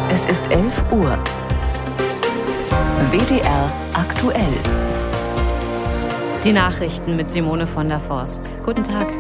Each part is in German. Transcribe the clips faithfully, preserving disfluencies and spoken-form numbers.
Es ist elf Uhr. W D R aktuell. Die Nachrichten mit Simone von der Forst. Guten Tag.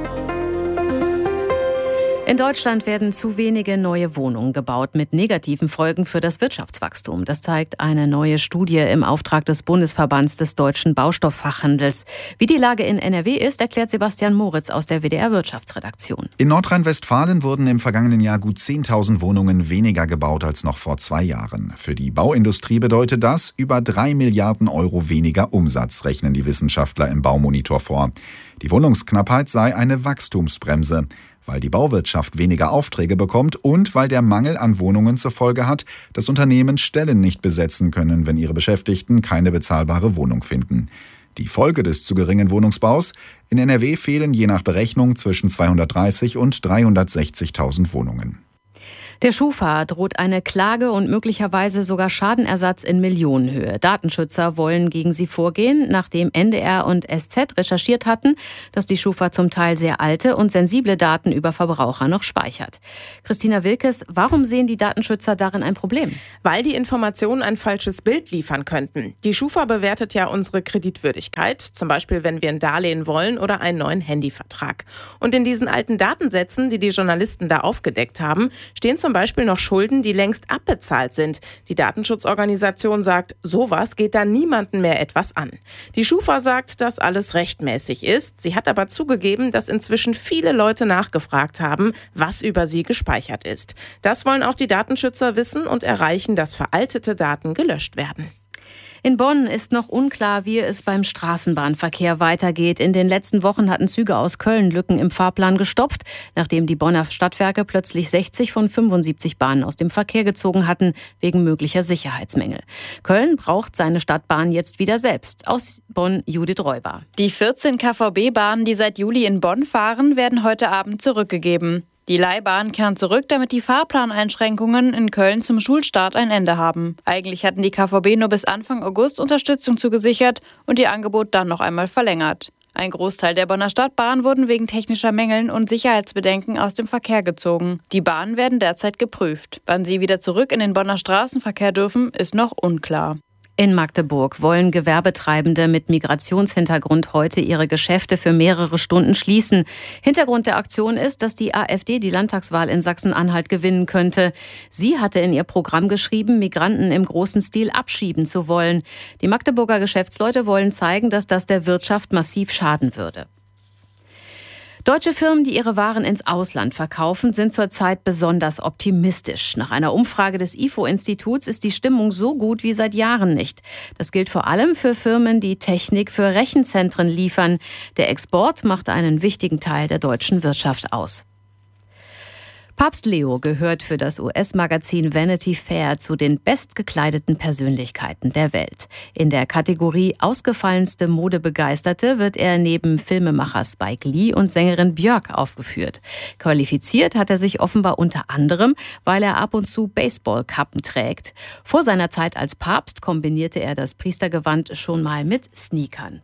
In Deutschland werden zu wenige neue Wohnungen gebaut mit negativen Folgen für das Wirtschaftswachstum. Das zeigt eine neue Studie im Auftrag des Bundesverbands des deutschen Baustofffachhandels. Wie die Lage in N R W ist, erklärt Sebastian Moritz aus der W D R Wirtschaftsredaktion. In Nordrhein-Westfalen wurden im vergangenen Jahr gut zehntausend Wohnungen weniger gebaut als noch vor zwei Jahren. Für die Bauindustrie bedeutet das über drei Milliarden Euro weniger Umsatz, rechnen die Wissenschaftler im Baumonitor vor. Die Wohnungsknappheit sei eine Wachstumsbremse, weil die Bauwirtschaft weniger Aufträge bekommt und weil der Mangel an Wohnungen zur Folge hat, dass Unternehmen Stellen nicht besetzen können, wenn ihre Beschäftigten keine bezahlbare Wohnung finden. Die Folge des zu geringen Wohnungsbaus: in N R W fehlen je nach Berechnung zwischen zweihundertdreißig und dreihundertsechzigtausend Wohnungen. Der Schufa droht eine Klage und möglicherweise sogar Schadenersatz in Millionenhöhe. Datenschützer wollen gegen sie vorgehen, nachdem N D R und S Z recherchiert hatten, dass die Schufa zum Teil sehr alte und sensible Daten über Verbraucher noch speichert. Christina Wilkes, warum sehen die Datenschützer darin ein Problem? Weil die Informationen ein falsches Bild liefern könnten. Die Schufa bewertet ja unsere Kreditwürdigkeit, zum Beispiel wenn wir ein Darlehen wollen oder einen neuen Handyvertrag. Und in diesen alten Datensätzen, die die Journalisten da aufgedeckt haben, stehen zum Zum Beispiel noch Schulden, die längst abbezahlt sind. Die Datenschutzorganisation sagt, sowas geht da niemanden mehr etwas an. Die Schufa sagt, dass alles rechtmäßig ist. Sie hat aber zugegeben, dass inzwischen viele Leute nachgefragt haben, was über sie gespeichert ist. Das wollen auch die Datenschützer wissen und erreichen, dass veraltete Daten gelöscht werden. In Bonn ist noch unklar, wie es beim Straßenbahnverkehr weitergeht. In den letzten Wochen hatten Züge aus Köln Lücken im Fahrplan gestopft, nachdem die Bonner Stadtwerke plötzlich sechzig von fünfundsiebzig Bahnen aus dem Verkehr gezogen hatten, wegen möglicher Sicherheitsmängel. Köln braucht seine Stadtbahn jetzt wieder selbst. Aus Bonn Judith Räuber. Die vierzehn K V B-Bahnen, die seit Juli in Bonn fahren, werden heute Abend zurückgegeben. Die Leihbahn kehren zurück, damit die Fahrplaneinschränkungen in Köln zum Schulstart ein Ende haben. Eigentlich hatten die K V B nur bis Anfang August Unterstützung zugesichert und ihr Angebot dann noch einmal verlängert. Ein Großteil der Bonner Stadtbahn wurden wegen technischer Mängeln und Sicherheitsbedenken aus dem Verkehr gezogen. Die Bahnen werden derzeit geprüft. Wann sie wieder zurück in den Bonner Straßenverkehr dürfen, ist noch unklar. In Magdeburg wollen Gewerbetreibende mit Migrationshintergrund heute ihre Geschäfte für mehrere Stunden schließen. Hintergrund der Aktion ist, dass die AfD die Landtagswahl in Sachsen-Anhalt gewinnen könnte. Sie hatte in ihr Programm geschrieben, Migranten im großen Stil abschieben zu wollen. Die Magdeburger Geschäftsleute wollen zeigen, dass das der Wirtschaft massiv schaden würde. Deutsche Firmen, die ihre Waren ins Ausland verkaufen, sind zurzeit besonders optimistisch. Nach einer Umfrage des I F O-Instituts ist die Stimmung so gut wie seit Jahren nicht. Das gilt vor allem für Firmen, die Technik für Rechenzentren liefern. Der Export macht einen wichtigen Teil der deutschen Wirtschaft aus. Papst Leo gehört für das U S-Magazin Vanity Fair zu den bestgekleideten Persönlichkeiten der Welt. In der Kategorie Ausgefallenste Modebegeisterte wird er neben Filmemacher Spike Lee und Sängerin Björk aufgeführt. Qualifiziert hat er sich offenbar unter anderem, weil er ab und zu Baseballkappen trägt. Vor seiner Zeit als Papst kombinierte er das Priestergewand schon mal mit Sneakern.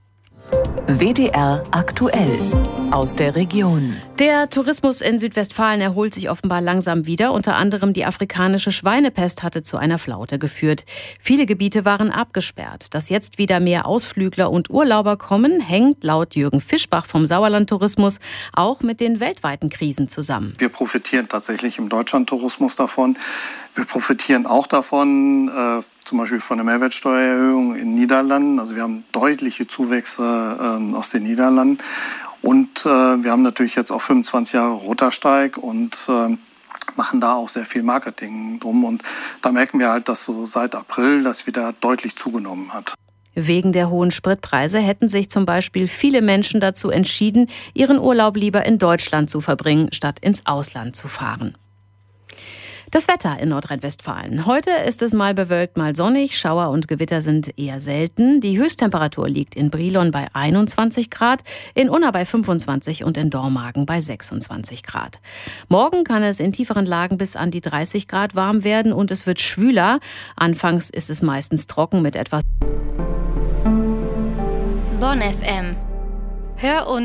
W D R aktuell aus der Region. Der Tourismus in Südwestfalen erholt sich offenbar langsam wieder. Unter anderem die afrikanische Schweinepest hatte zu einer Flaute geführt. Viele Gebiete waren abgesperrt. Dass jetzt wieder mehr Ausflügler und Urlauber kommen, hängt laut Jürgen Fischbach vom Sauerland Tourismus auch mit den weltweiten Krisen zusammen. Wir profitieren tatsächlich im Deutschlandtourismus davon. Wir profitieren auch davon, äh, zum Beispiel von der Mehrwertsteuererhöhung in den Niederlanden. Also wir haben deutliche Zuwächse äh, aus den Niederlanden. Und äh, wir haben natürlich jetzt auch fünfundzwanzig Jahre Rotersteig und äh, machen da auch sehr viel Marketing drum. Und da merken wir halt, dass so seit April das wieder deutlich zugenommen hat. Wegen der hohen Spritpreise hätten sich zum Beispiel viele Menschen dazu entschieden, ihren Urlaub lieber in Deutschland zu verbringen, statt ins Ausland zu fahren. Das Wetter in Nordrhein-Westfalen. Heute ist es mal bewölkt, mal sonnig. Schauer und Gewitter sind eher selten. Die Höchsttemperatur liegt in Brilon bei einundzwanzig Grad, in Unna bei fünfundzwanzig und in Dormagen bei sechsundzwanzig Grad. Morgen kann es in tieferen Lagen bis an die dreißig Grad warm werden und es wird schwüler. Anfangs ist es meistens trocken mit etwas. Bonn F M. Hör uns